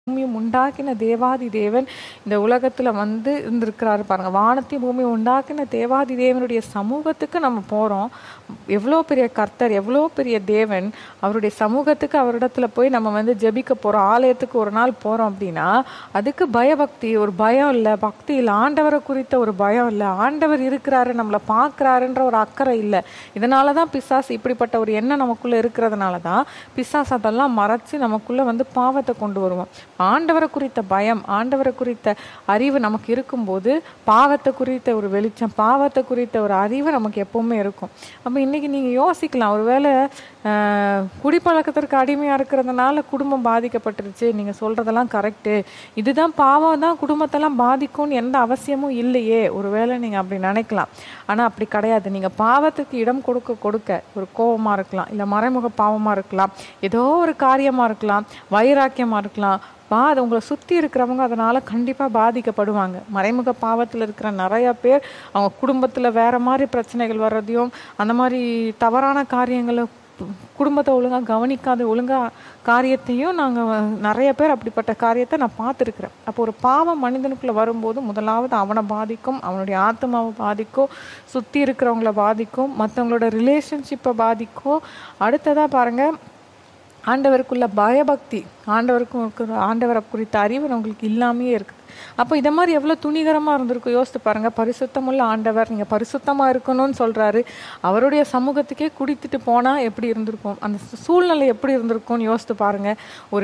பூமியும் உண்டாக்கின தேவாதி தேவன் இந்த உலகத்துல வந்து இருந்திருக்கிறாரு பாருங்க. வானத்தையும் பூமியும் உண்டாக்கின தேவாதி தேவனுடைய சமூகத்துக்கு நம்ம போறோம். எவ்வளோ பெரிய கர்த்தர், எவ்வளோ பெரிய தேவன், அவருடைய சமூகத்துக்கு அவரிடத்துல போய் நம்ம வந்து ஜெபிக்க போறோம். ஆலயத்துக்கு ஒரு நாள் போறோம் அப்படின்னா அதுக்கு பயபக்தி, ஒரு பயம் இல்லை, பக்தி இல்லை, ஆண்டவரை குறித்த ஒரு பயம் இல்லை, ஆண்டவர் இருக்கிறாரு நம்மளை பார்க்கறாருன்ற ஒரு அக்கறை இல்லை. இதனாலதான் பிசாசு இப்படிப்பட்ட ஒரு எண்ணம் நமக்குள்ள இருக்கிறதுனாலதான் பிசாசு அதெல்லாம் மறைச்சு நமக்குள்ள வந்து பாவத்தை கொண்டு வருவோம். ஆண்டவரை குறித்த பயம், ஆண்டவரை குறித்த அறிவு நமக்கு இருக்கும்போது பாவத்தை குறித்த ஒரு வெளிச்சம், பாவத்தை குறித்த ஒரு அறிவு நமக்கு எப்பவுமே இருக்கும். அப்ப இன்னைக்கு நீங்க யோசிக்கலாம், ஒருவேளை குடிப்பழக்கத்திற்கு அடிமையா இருக்கிறதுனால குடும்பம் பாதிக்கப்பட்டுருச்சு, நீங்க சொல்றதெல்லாம் கரெக்டு, இதுதான் பாவம் தான் குடும்பத்தெல்லாம் பாதிக்கும்னு எந்த அவசியமும் இல்லையே, ஒருவேளை நீங்க அப்படி நினைக்கலாம். ஆனா அப்படி கிடையாது. நீங்க பாவத்துக்கு இடம் கொடுக்க கொடுக்க, ஒரு கோபமா இருக்கலாம், இல்ல மறைமுக பாவமா இருக்கலாம், ஏதோ ஒரு காரியமா இருக்கலாம், வைராக்கியமா இருக்கலாம், அது உங்களை சுற்றி இருக்கிறவங்க அதனால கண்டிப்பாக பாதிக்கப்படுவாங்க. மறைமுக பாவத்தில் இருக்கிற நிறைய பேர் அவங்க குடும்பத்தில் வேற மாதிரி பிரச்சனைகள் வர்றதையும், அந்த மாதிரி தவறான காரியங்களை, குடும்பத்தை ஒழுங்காக கவனிக்காத காரியத்தையும் நாங்கள் நிறைய பேர் அப்படிப்பட்ட காரியத்தை நான் பார்த்துருக்குறேன். அப்போ ஒரு பாவம் மனிதனுக்குள்ளே வரும்போது முதலாவது அவனை பாதிக்கும், அவனுடைய ஆத்மாவை பாதிக்கும், சுற்றி இருக்கிறவங்கள பாதிக்கும், மற்றவங்களோட ரிலேஷன்ஷிப்பை பாதிக்கும். அடுத்ததாக பாருங்கள், ஆண்டவருக்குள்ள பயபக்தி, ஆண்டவரை குறித்த அறிவு உங்களுக்கு இல்லாமையே இருக்குது. அப்போ இதை மாதிரி எவ்வளோ துணிகரமாக இருந்திருக்கும் யோசித்து பாருங்க. பரிசுத்தமுள்ள ஆண்டவர், நீங்கள் பரிசுத்தமாக இருக்கணும்னு சொல்கிறாரு, அவருடைய சமூகத்துக்கே குடித்துட்டு போனால் எப்படி இருந்திருக்கும், அந்த சூழ்நிலை எப்படி இருந்திருக்கும்னு யோசித்து பாருங்க.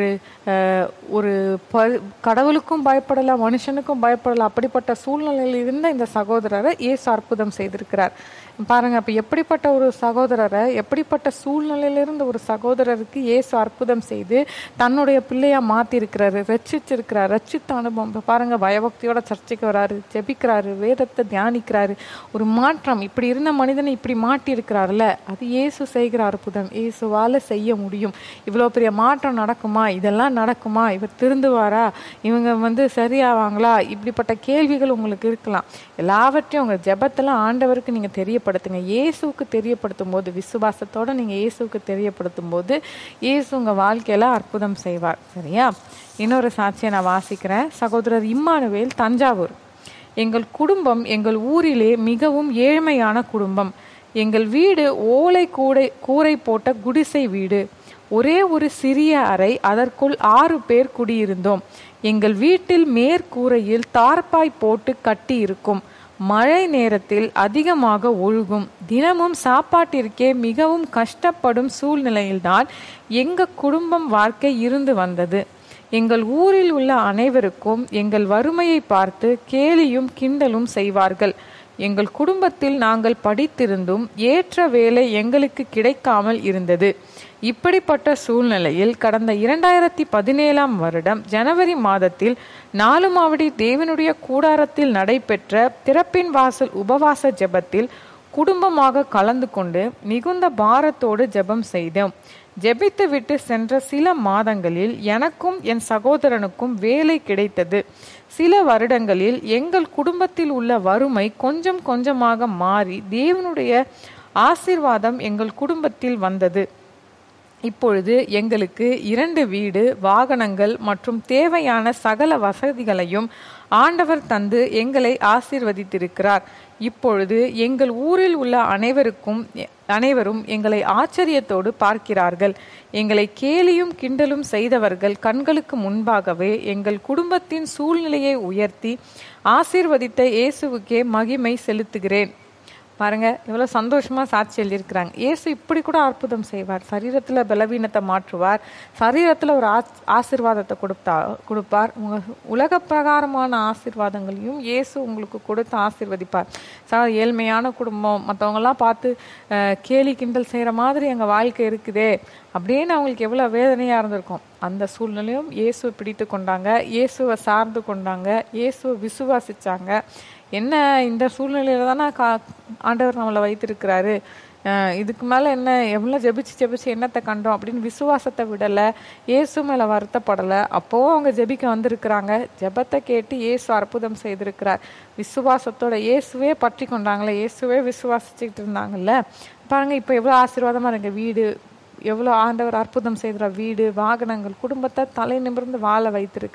ஒரு கடவுளுக்கும் பயப்படலை, மனுஷனுக்கும் பயப்படலை, அப்படிப்பட்ட சூழ்நிலையில் இருந்த இந்த சகோதரரை இயேசு அற்புதம் செய்திருக்கிறார் பாருங்க. அப்போ எப்படிப்பட்ட ஒரு சகோதரரை, எப்படிப்பட்ட சூழ்நிலையிலிருந்து ஒரு சகோதரருக்கு இயேசு அற்புதம் செய்து தன்னுடைய பிள்ளையா மாற்றிருக்கிறாரு, ரட்சிச்சிருக்கிறார். ரட்சித்த அனுபவம் பாருங்க. பயபக்தியோட சர்ச்சைக்கு வராரு, ஜெபிக்கிறாரு, வேதத்தை தியானிக்கிறாரு. ஒரு மாற்றம், இப்படி இருந்த மனிதனை இப்படி மாட்டி இருக்கிறாருல்ல, அது இயேசு செய்கிற அற்புதம். இயேசுவால செய்ய முடியும். இவ்வளோ பெரிய மாற்றம் நடக்குமா, இதெல்லாம் நடக்குமா, இவர் திருந்துவாரா, இவங்க வந்து சரியாவாங்களா, இப்படிப்பட்ட கேள்விகள் உங்களுக்கு இருக்கலாம். எல்லாவற்றையும் உங்கள் ஜெபத்தெல்லாம் ஆண்டவருக்கு நீங்கள் தெரியப்படுத்துங்க. இயேசுக்கு தெரியப்படுத்தும் போது, விசுவாசத்தோட நீங்கள் இயேசுக்கு தெரியப்படுத்தும் போது இயேசு உங்கள் வாழ்க்கையில அற்புதம் செய்வார். சரியா? இன்னொரு சாட்சியை நான் வாசிக்கிறேன். சகோதரர் இம்மானுவேல், தஞ்சாவூர். எங்கள் குடும்பம் எங்கள் ஊரிலே மிகவும் ஏழ்மையான குடும்பம். எங்கள் வீடு ஓலை கூரை போட்ட குடிசை வீடு. ஒரே ஒரு சிறிய அறை, அதற்குள் 6 பேர் குடியிருந்தோம். எங்கள் வீட்டில் மேற்கூரையில் தார்பாய் போட்டு கட்டி இருக்கும். மழை நேரத்தில் அதிகமாக ஒழுகும். தினமும் சாப்பாட்டிற்கே மிகவும் கஷ்டப்படும் சூழ்நிலையில்தான் எங்கள் குடும்பம் வாழ்க்கை இருந்து வந்தது. எங்கள் ஊரில் உள்ள அனைவருக்கும் எங்கள் வறுமையை பார்த்து கேலியும் கிண்டலும் செய்வார்கள். எங்கள் குடும்பத்தில் நாங்கள் படித்திருந்தும் ஏற்ற வேலை எங்களுக்கு கிடைக்காமல் இருந்தது. இப்படிப்பட்ட சூழ்நிலையில் கடந்த 2017 வருடம் ஜனவரி மாதத்தில் 4 மாவடி தேவனுடைய கூடாரத்தில் நடைபெற்ற திறப்பின் வாசல் உபவாச ஜெபத்தில் குடும்பமாக கலந்து கொண்டு மிகுந்த பாரத்தோடு ஜெபம் செய்தோம். ஜெபித்து விட்டு சென்ற சில மாதங்களில் எனக்கும் என் சகோதரனுக்கும் வேலை கிடைத்தது. சில வருடங்களில் எங்கள் குடும்பத்தில் உள்ள வறுமை கொஞ்சம் கொஞ்சமாக மாறி தேவனுடைய ஆசீர்வாதம் எங்கள் குடும்பத்தில் வந்தது. இப்பொழுது எங்களுக்கு 2 வீடு, வாகனங்கள் மற்றும் தேவையான சகல வசதிகளையும் ஆண்டவர் தந்து எங்களை ஆசீர்வதித்திருக்கிறார். இப்பொழுது எங்கள் ஊரில் உள்ள அனைவரும் எங்களை ஆச்சரியத்தோடு பார்க்கிறார்கள். எங்களை கேலியும் கிண்டலும் செய்தவர்கள் கண்களுக்கு முன்பாகவே எங்கள் குடும்பத்தின் சூழ்நிலையை உயர்த்தி ஆசீர்வதித்த இயேசுவுக்கே மகிமை செலுத்துகிறேன். பாருங்க, எவ்வளோ சந்தோஷமா சாட்சி எழுதியிருக்கிறாங்க. இயேசு இப்படி கூட அற்புதம் செய்வார். சரீரத்தில் பலவீனத்தை மாற்றுவார், சரீரத்தில் ஒரு ஆசீர்வாதத்தை கொடுப்பார். உலக பிரகாரமான ஆசீர்வாதங்களையும் இயேசு உங்களுக்கு கொடுத்து ஆசீர்வதிப்பார். ஏழ்மையான குடும்பம், மற்றவங்கெல்லாம் பார்த்து கேலி கிண்டல் செய்கிற மாதிரி எங்கள் வாழ்க்கை இருக்குதே அப்படின்னு அவங்களுக்கு எவ்வளோ வேதனையாக இருந்திருக்கும். அந்த சூழ்நிலையும் இயேசுவை பிடித்து கொண்டாங்க, இயேசுவை சார்ந்து கொண்டாங்க, இயேசுவை விசுவாசிச்சாங்க. என்ன இந்த சூழ்நிலையில தானே ஆண்டவர் நம்மளை வைத்திருக்கிறாரு, இதுக்கு மேலே என்ன, எவ்வளோ ஜெபிச்சு என்னத்தை கண்டோம் அப்படின்னு விசுவாசத்தை விடலை, இயேசு மேலே வருத்தப்படலை. அப்போவும் அவங்க ஜெபிக்க வந்திருக்கிறாங்க. ஜெபத்தை கேட்டு இயேசு அற்புதம் செய்திருக்கிறார். விசுவாசத்தோட இயேசுவே பற்றி கொண்டாங்களே, இயேசுவே விசுவாசிச்சுக்கிட்டு இருந்தாங்கல்ல. பாருங்க, இப்போ எவ்வளோ ஆசீர்வாதமாக இருக்கு. வீடு, எவ்வளோ ஆண்டவர் அற்புதம் செய்கிற வீடு, வாகனங்கள், குடும்பத்தை தலை நிமிர்ந்து வாழ வைத்திருக்கிறார்.